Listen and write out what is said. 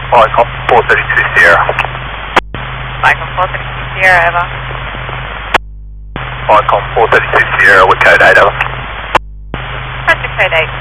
Icon 432 Sierra. Icon 432 Sierra, over. Icon 432 Sierra with code 8, over. Roger, code 8.